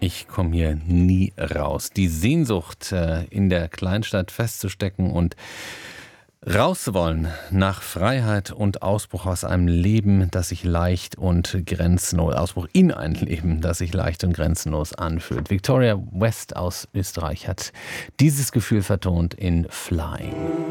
Ich komme hier nie raus. Die Sehnsucht, in der Kleinstadt festzustecken und raus wollen nach Freiheit und Ausbruch aus einem Leben, das sich leicht und grenzenlos, Ausbruch in ein Leben, das sich leicht und grenzenlos anfühlt. Victoria West aus Österreich hat dieses Gefühl vertont in Flying.